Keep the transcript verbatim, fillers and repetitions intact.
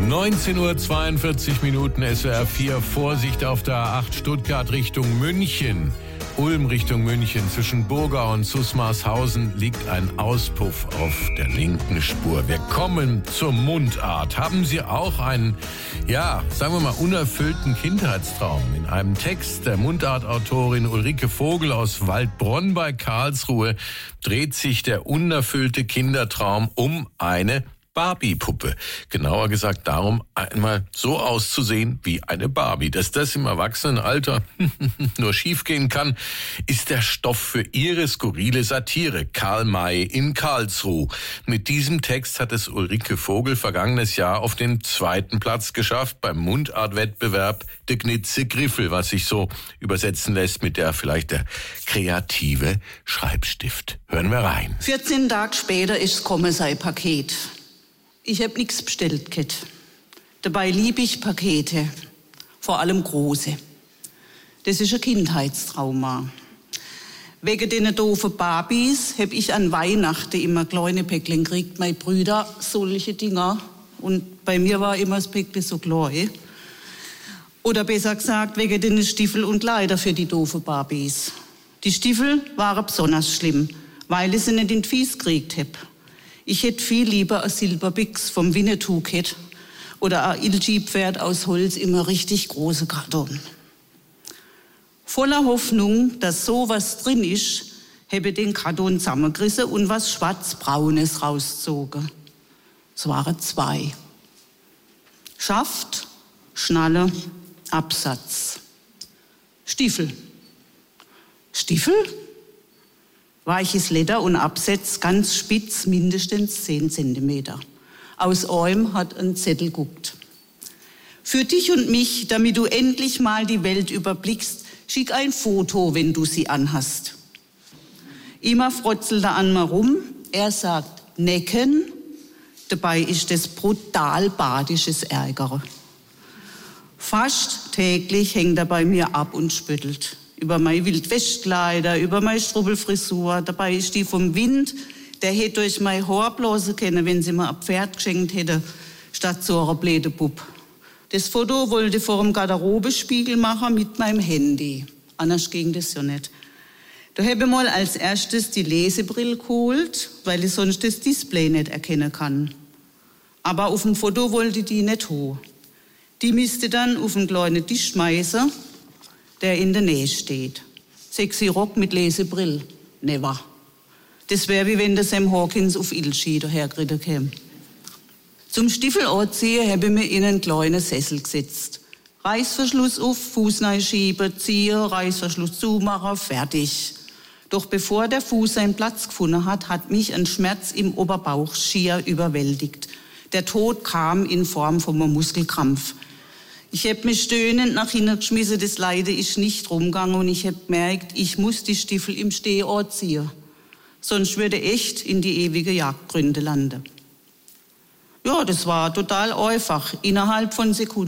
neunzehn Uhr zweiundvierzig Minuten S W R vier. Vorsicht auf der A acht Stuttgart Richtung München. Ulm Richtung München. Zwischen Burgau und Susmarshausen liegt ein Auspuff auf der linken Spur. Wir kommen zur Mundart. Haben Sie auch einen, ja, sagen wir mal, unerfüllten Kindheitstraum? In einem Text der Mundartautorin Ulrike Vogel aus Waldbronn bei Karlsruhe dreht sich der unerfüllte Kindertraum um eine Barbie-Puppe. Genauer gesagt darum, einmal so auszusehen wie eine Barbie. Dass das im Erwachsenenalter nur schiefgehen kann, ist der Stoff für ihre skurrile Satire. Karl May in Karlsruhe. Mit diesem Text hat es Ulrike Vogel vergangenes Jahr auf den zweiten Platz geschafft beim Mundartwettbewerb De Gnitze Griffel, was sich so übersetzen lässt mit der vielleicht der kreative Schreibstift. Hören wir rein. vierzehn Tage später ist komme sein Paket. Ich hab nix bestellt, Kit. Dabei lieb ich Pakete, vor allem große. Das ist ein Kindheitstrauma. Wegen den doofen Barbies hab ich an Weihnachten immer kleine Päckchen gekriegt. Meine Brüder solche Dinger. Und bei mir war immer das Päckchen so klein. Oder besser gesagt, wegen den Stiefel und Kleider für die doofen Barbies. Die Stiefel waren besonders schlimm, weil ich sie nicht in die Fies gekriegt hab. Ich hätte viel lieber ein Silberbix vom Winnetou gehabt oder ein Ilji-Pferd aus Holz im richtig großen Karton. Voller Hoffnung, dass sowas drin ist, habe ich den Karton zusammengerissen und was Schwarz-Braunes rausgezogen. Es waren zwei. Schaft, Schnalle, Absatz. Stiefel. Stiefel? Weiches Leder und Absatz ganz spitz, mindestens zehn Zentimeter. Aus einem hat ein Zettel guckt. Für dich und mich, damit du endlich mal die Welt überblickst, schick ein Foto, wenn du sie anhast. Immer frotzelt er an mir rum, er sagt necken, dabei ist das brutal badisches Ärgere. Fast täglich hängt er bei mir ab und spöttelt. Über meine Wildwestkleider, über meine Strubbelfrisur. Dabei ist die vom Wind, der hätte durch meine Haar blasen können, wenn sie mir ein Pferd geschenkt hätte, statt so einer blöde Puppe. Das Foto wollte ich vor dem Garderobespiegel machen mit meinem Handy. Anders ging das ja nicht. Da habe ich mal als erstes die Lesebrille geholt, weil ich sonst das Display nicht erkennen kann. Aber auf dem Foto wollte ich die nicht hoch. Die müsste dann auf einen kleinen Tisch schmeißen, der in der Nähe steht. Sexy Rock mit Lesebrill. Never. Das wäre wie wenn der Sam Hawkins auf Ilchi dahergeritten käme. Zum Stiefel anziehen habe ich mir in einen kleinen Sessel gesetzt. Reißverschluss auf, Fuß schieben, ziehen, Reißverschluss zumachen, fertig. Doch bevor der Fuß seinen Platz gefunden hat, hat mich ein Schmerz im Oberbauch schier überwältigt. Der Tod kam in Form von einem Muskelkrampf. Ich hab mich stöhnend nach hinten geschmissen, das Leide ist nicht rumgegangen und ich hab gemerkt, ich muss die Stiefel im Stehort ziehen. Sonst würde echt in die ewige Jagdgründe landen. Ja, das war total einfach, innerhalb von Sekunden.